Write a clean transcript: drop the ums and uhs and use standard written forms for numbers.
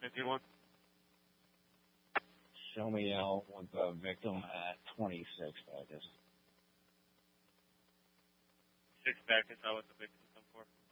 51. Show me out with the victim at 26 Bacchus. 6 Bacchus, how was the victim come for?